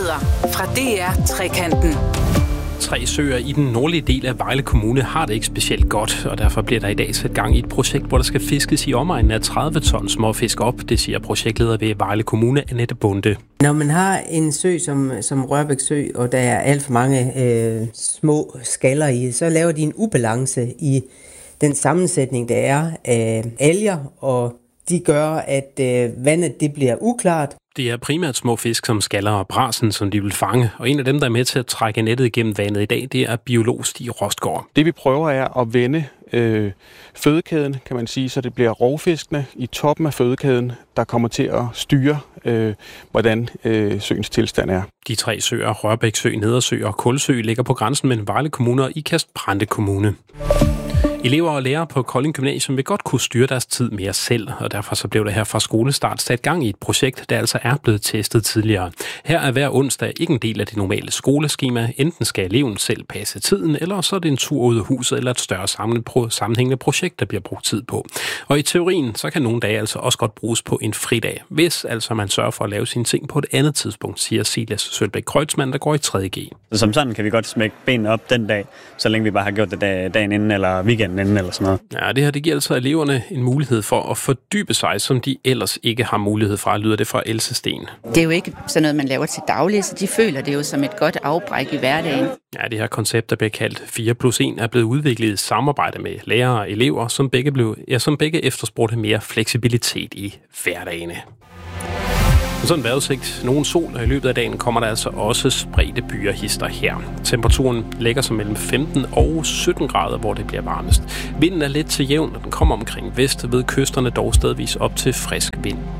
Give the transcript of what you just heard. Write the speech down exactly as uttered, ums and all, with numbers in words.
Nyheder fra D R Trekanten. Tre søer i den nordlige del af Vejle Kommune har det ikke specielt godt, og derfor bliver der i dag sat gang i et projekt, hvor der skal fiskes i omegnen af tredive ton småfisk op, det siger projektleder ved Vejle Kommune, Annette Bonde. Når man har en sø som, som Rørbæk Sø, og der er alt for mange øh, små skaller i, så laver de en ubalance i den sammensætning, der er af alger, og de gør, at øh, vandet det bliver uklart. Det er primært små fisk som skaller og brasen, som de vil fange, og en af dem, der er med til at trække nettet igennem vandet i dag, det er biolog Stig Rostgaard. Det vi prøver er at vende øh, fødekæden, kan man sige, så det bliver rovfiskene i toppen af fødekæden, der kommer til at styre, øh, hvordan øh, søens tilstand er. De tre søer, Rørbæk Sø, Nedersø og Kulsø, ligger på grænsen mellem Vejle Kommune og Ikast-Brande Kommune. Elever og lærere på Kolding Gymnasium vil godt kunne styre deres tid mere selv, og derfor så blev der her fra skolestart sat gang i et projekt, der altså er blevet testet tidligere. Her er hver onsdag ikke en del af det normale skoleskema. Enten skal eleven selv passe tiden, eller så er det en tur ud af huset eller et større sammenhængende projekt, der bliver brugt tid på. Og i teorien, så kan nogle dage altså også godt bruges på en fridag, hvis altså man sørger for at lave sine ting på et andet tidspunkt, siger Silas Sølbæk Kreutzmann, der går i tredje G. Så som sådan kan vi godt smække benene op den dag, så længe vi bare har gjort det dagen inden eller weekenden inden eller sådan noget. Ja, det her det giver altså eleverne en mulighed for at fordybe sig, som de ellers ikke har mulighed fra, lyder det fra Else Sten. Det er jo ikke sådan noget, man laver til daglig, så de føler det jo som et godt afbræk i hverdagen. Ja, det her koncept, der bliver kaldt fire plus en, er blevet udviklet i samarbejde med lærere og elever, som begge, blev, ja, som begge efterspurgte mere fleksibilitet i hverdagene. Sådan en vejrudsigt. Nogen sol, og i løbet af dagen kommer der altså også spredte byerhister her. Temperaturen lægger sig mellem femten og sytten grader, hvor det bliver varmest. Vinden er lidt til jævn, og den kommer omkring vest ved kysterne dog stedvis op til frisk vind.